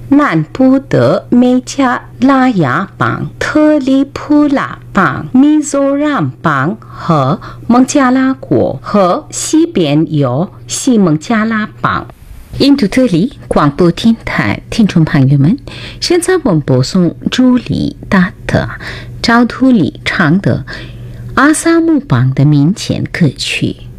南部的美加拉雅邦、特里普拉邦、米佐让邦和孟加拉国和西边有西孟加拉邦。印度这里广播电台听众朋友们，现在我们播送朱莉达特赵图里唱的阿萨姆邦的民间歌曲。